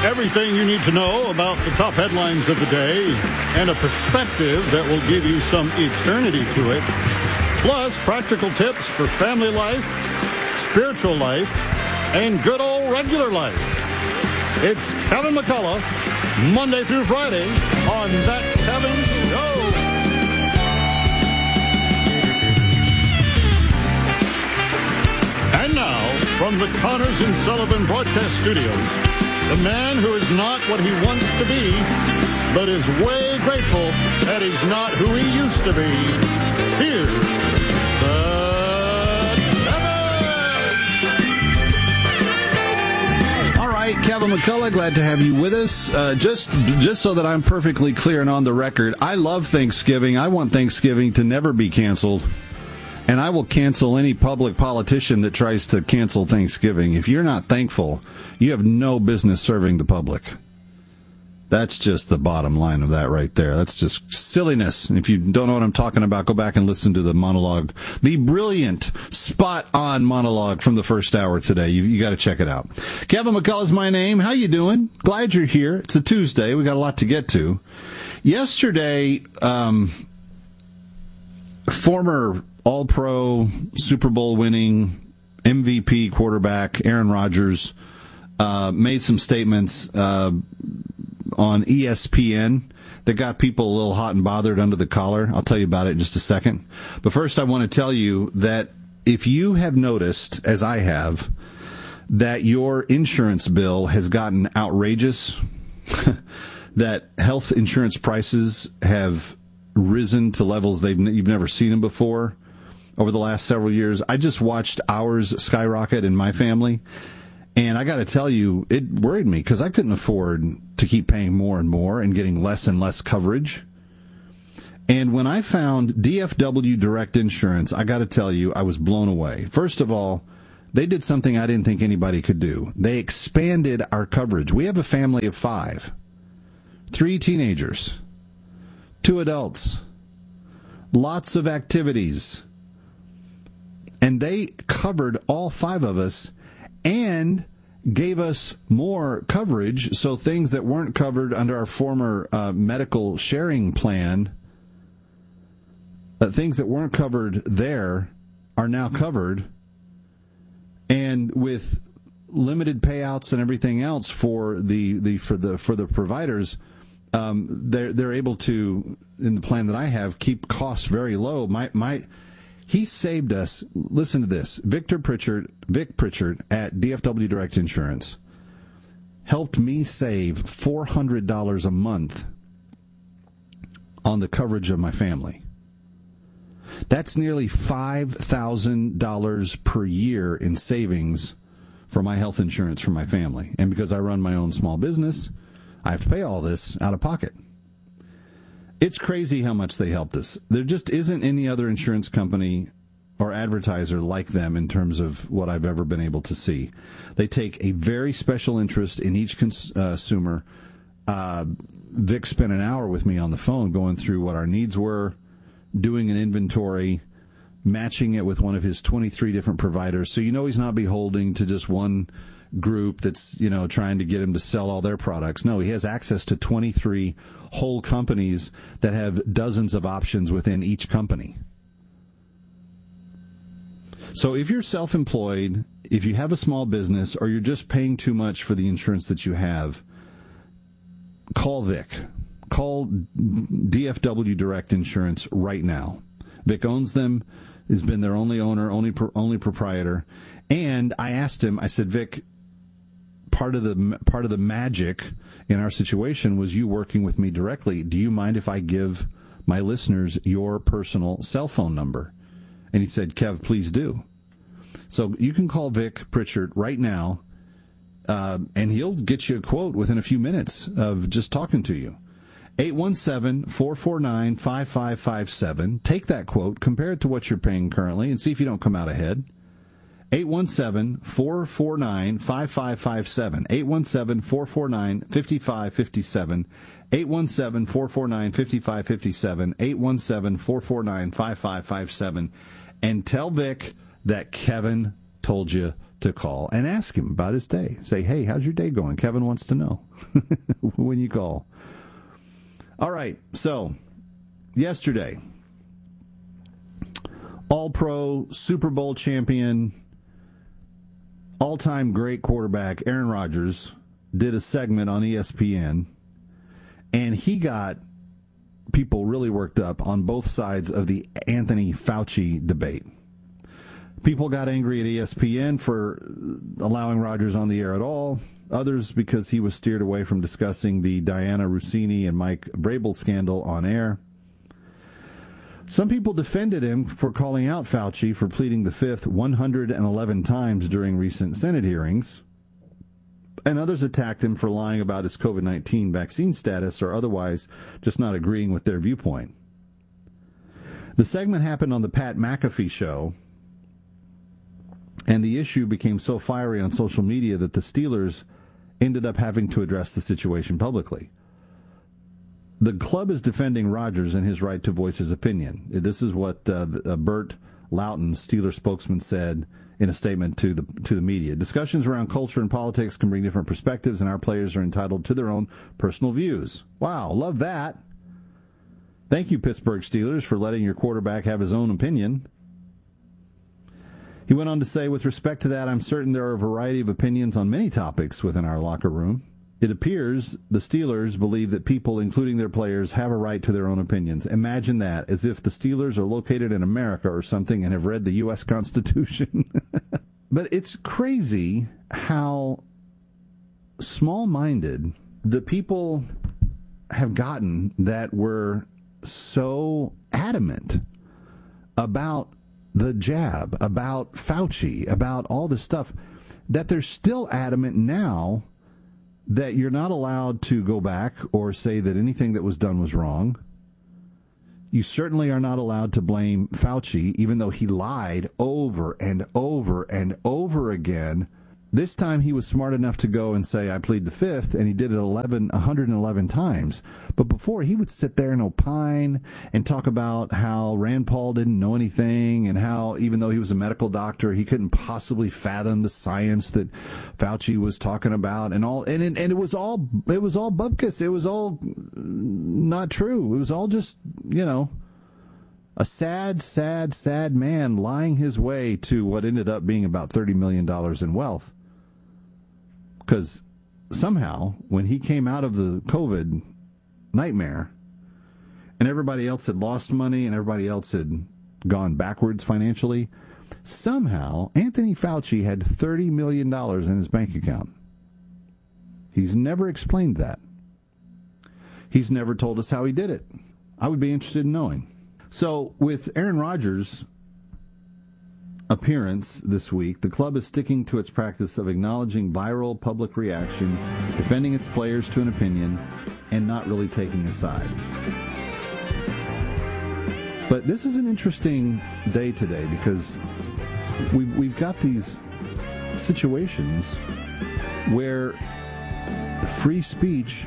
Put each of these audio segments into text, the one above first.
Everything you need to know about the top headlines of the day and a perspective that will give you some eternity to it. Plus, practical tips for family life, spiritual life, and good old regular life. It's Kevin McCullough, Monday through Friday on That Kevin Show. And now, from the Connors and Sullivan Broadcast Studios, the man who is not what he wants to be, but is way grateful that he's not who he used to be. Here's Kevin! All right, Kevin McCullough, glad to have you with us. Just so that I'm perfectly clear and on the record, I love Thanksgiving. I want Thanksgiving to never be canceled. And I will cancel any public politician that tries to cancel Thanksgiving. If you're not thankful, you have no business serving the public. That's just the bottom line of that right there. That's just silliness. And if you don't know what I'm talking about, go back and listen to the monologue, the brilliant, spot-on monologue from the first hour today. You got to check it out. Kevin McCullough is my name. How you doing? Glad you're here. It's a Tuesday. We got a lot to get to. Yesterday, former All-Pro, Super Bowl winning, MVP quarterback Aaron Rodgers made some statements on ESPN that got people a little hot and bothered under the collar. I'll tell you about it in just a second. But first I want to tell you that if you have noticed, as I have, that your insurance bill has gotten outrageous, that health insurance prices have risen to levels you've never seen them before, over the last several years. I just watched ours skyrocket in my family, and I got to tell you, it worried me because I couldn't afford to keep paying more and more and getting less and less coverage. And when I found DFW Direct Insurance, I got to tell you, I was blown away. First of all, they did something I didn't think anybody could do. They expanded our coverage. We have a family of 5, 3 teenagers, 2 adults, lots of activities. And they covered all 5 of us and gave us more coverage, so things that weren't covered under our former medical sharing plan, things that weren't covered there are now covered, and with limited payouts and everything else for the providers, they're able to, in the plan that I have, keep costs very low. He saved us. Listen to this. Vic Pritchard at DFW Direct Insurance helped me save $400 a month on the coverage of my family. That's nearly $5,000 per year in savings for my health insurance for my family. And because I run my own small business, I have to pay all this out of pocket. It's crazy how much they helped us. There just isn't any other insurance company or advertiser like them in terms of what I've ever been able to see. They take a very special interest in each consumer. Vic spent an hour with me on the phone going through what our needs were, doing an inventory, matching it with one of his 23 different providers. So he's not beholden to just one group that's, trying to get him to sell all their products. No, he has access to 23 whole companies that have dozens of options within each company. So if you're self-employed, if you have a small business, or you're just paying too much for the insurance that you have, call Vic. Call DFW Direct Insurance right now. Vic owns them, has been their only owner, only proprietor. And I asked him, I said, Vic, part of the magic in our situation was you working with me directly. Do you mind if I give my listeners your personal cell phone number? And he said, Kev, please do. So you can call Vic Pritchard right now, and he'll get you a quote within a few minutes of just talking to you. 817-449-5557. Take that quote, compare it to what you're paying currently, and see if you don't come out ahead. 817-449-5557. 817-449-5557. 817-449-5557. 817-449-5557. And tell Vic that Kevin told you to call and ask him about his day. Say, hey, how's your day going? Kevin wants to know when you call. All right, so yesterday, All-Pro, Super Bowl champion, all-time great quarterback Aaron Rodgers did a segment on ESPN, and he got people really worked up on both sides of the Anthony Fauci debate. People got angry at ESPN for allowing Rodgers on the air at all. Others because he was steered away from discussing the Diana Russini and Mike Vrabel scandal on air. Some people defended him for calling out Fauci for pleading the fifth 111 times during recent Senate hearings. And others attacked him for lying about his COVID-19 vaccine status or otherwise just not agreeing with their viewpoint. The segment happened on the Pat McAfee show, and the issue became so fiery on social media that the Steelers ended up having to address the situation publicly. The club is defending Rodgers and his right to voice his opinion. This is what Bert Loughton, Steelers spokesman, said in a statement to the media. Discussions around culture and politics can bring different perspectives, and our players are entitled to their own personal views. Wow, love that. Thank you, Pittsburgh Steelers, for letting your quarterback have his own opinion. He went on to say, with respect to that, I'm certain there are a variety of opinions on many topics within our locker room. It appears the Steelers believe that people, including their players, have a right to their own opinions. Imagine that, as if the Steelers are located in America or something and have read the U.S. Constitution. But it's crazy how small-minded the people have gotten that were so adamant about the jab, about Fauci, about all this stuff, that they're still adamant now that you're not allowed to go back or say that anything that was done was wrong. You certainly are not allowed to blame Fauci, even though he lied over and over and over again. This time he was smart enough to go and say, I plead the fifth, and he did it 111 times. But before, he would sit there and opine and talk about how Rand Paul didn't know anything and how, even though he was a medical doctor, he couldn't possibly fathom the science that Fauci was talking about and all. And it was all bupkis. It was all not true. It was all just, a sad, sad, sad man lying his way to what ended up being about $30 million in wealth. Because somehow, when he came out of the COVID nightmare, and everybody else had lost money and everybody else had gone backwards financially, somehow Anthony Fauci had $30 million in his bank account. He's never explained that. He's never told us how he did it. I would be interested in knowing. So, with Aaron Rodgers' appearance this week, the club is sticking to its practice of acknowledging viral public reaction, defending its players to an opinion, and not really taking a side. But this is an interesting day today because we've got these situations where free speech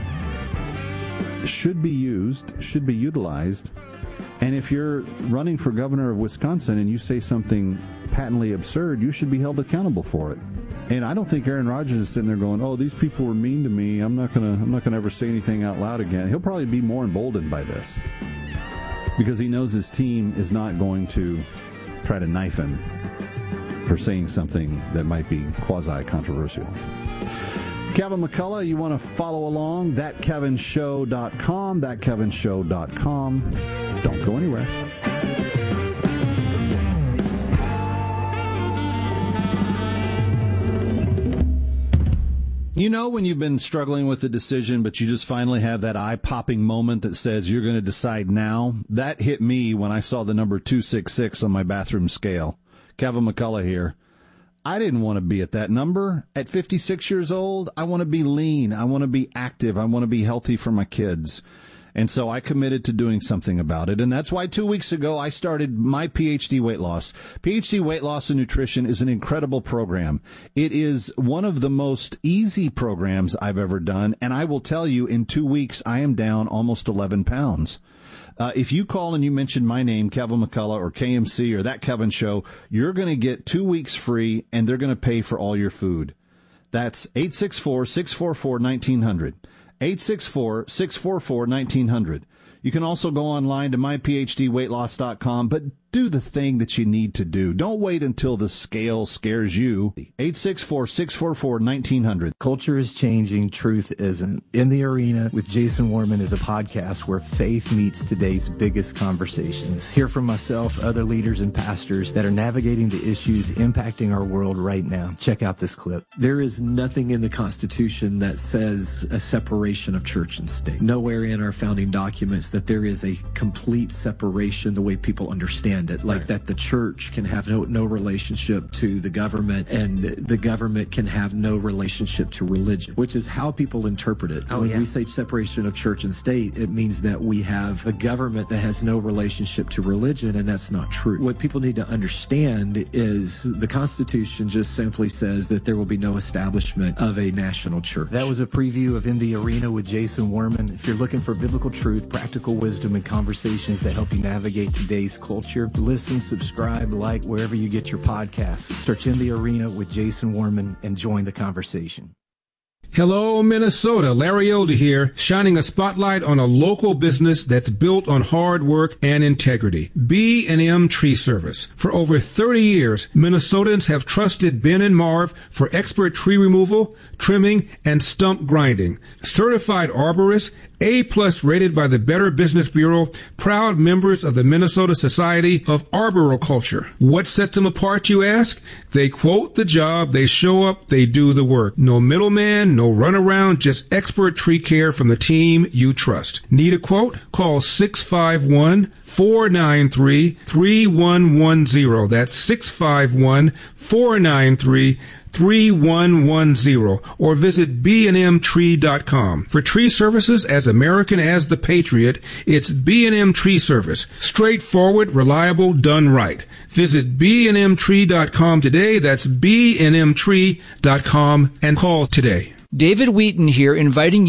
should be used, should be utilized. And if you're running for governor of Wisconsin and you say something patently absurd, you should be held accountable for it. And I don't think Aaron Rodgers is sitting there going, "Oh, these people were mean to me. I'm not gonna ever say anything out loud again." He'll probably be more emboldened by this because he knows his team is not going to try to knife him for saying something that might be quasi-controversial. Kevin McCullough, you want to follow along, thatkevinshow.com, thatkevinshow.com. Don't go anywhere. You know when you've been struggling with a decision, but you just finally have that eye-popping moment that says you're going to decide now? That hit me when I saw the number 266 on my bathroom scale. Kevin McCullough here. I didn't want to be at that number. At 56 years old, I want to be lean. I want to be active. I want to be healthy for my kids. And so I committed to doing something about it. And that's why 2 weeks ago I started my PhD Weight Loss. PhD Weight Loss and Nutrition is an incredible program. It is one of the most easy programs I've ever done. And I will tell you, in 2 weeks, I am down almost 11 pounds. If you call and you mention my name, Kevin McCullough, or KMC, or That Kevin Show, you're going to get 2 weeks free, and they're going to pay for all your food. That's 864-644-1900. 864-644-1900. You can also go online to myphdweightloss.com, but do the thing that you need to do. Don't wait until the scale scares you. 864-644-1900. Culture is changing, truth isn't. In the Arena with Jason Warman is a podcast where faith meets today's biggest conversations. Hear from myself, other leaders and pastors that are navigating the issues impacting our world right now. Check out this clip. There is nothing in the Constitution that says a separation of church and state. Nowhere in our founding documents that there is a complete separation the way people understand it, like that the church can have no relationship to the government and the government can have no relationship to religion, which is how people interpret it. When we say separation of church and state, it means that we have a government that has no relationship to religion, and that's not true. What people need to understand is the Constitution just simply says that there will be no establishment of a national church. That was a preview of In the Arena with Jason Warman. If you're looking for biblical truth, practical wisdom, and conversations that help you navigate today's culture, listen, subscribe, like wherever you get your podcasts. Search In the Arena with Jason Warman and join the conversation. Hello, Minnesota. Larry Elder here, shining a spotlight on a local business that's built on hard work and integrity. B&M Tree Service. For over 30 years, Minnesotans have trusted Ben and Marv for expert tree removal, trimming, and stump grinding. Certified arborists, A+ rated by the Better Business Bureau, proud members of the Minnesota Society of Arboriculture. What sets them apart, you ask? They quote the job, they show up, they do the work. No middleman, no runaround, just expert tree care from the team you trust. Need a quote? Call 651-493-3110. That's 651-493-3110, or visit bnmtree.com. For tree services as American as the Patriot, it's B&M Tree Service. Straightforward, reliable, done right. Visit bnmtree.com today. That's bnmtree.com, and call today. David Wheaton here, inviting you